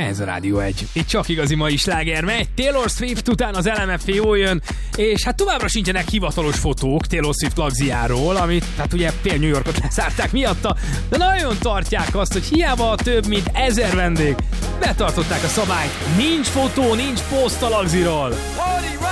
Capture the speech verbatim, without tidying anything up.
Ez a Rádió egy. Itt csak igazi mai sláger megy. Taylor Swift után az el em ef jól jön, és hát továbbra sincsenek hivatalos fotók Taylor Swift lagziáról, amit hát ugye fél New Yorkot leszárták miatta, de nagyon tartják azt, hogy hiába több mint ezer vendég, betartották a szabályt. Nincs fotó, nincs poszt a lagziról.